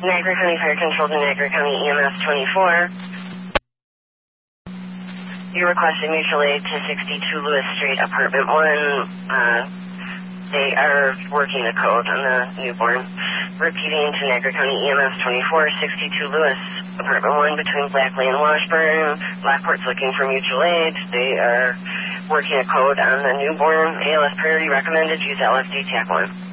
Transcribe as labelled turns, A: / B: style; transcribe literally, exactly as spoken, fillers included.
A: Niagara County Fire Control to Niagara County E M S twenty-four. You requested mutual aid to sixty-two Lewis Street, Apartment one. Uh, they are working a code on the newborn. Repeating to Niagara County E M S twenty-four, sixty-two Lewis, Apartment one between Blackley and Washburn. Blackport's looking for mutual aid. They are working a code on the newborn. A L S priority recommended. Use L S D TAC one.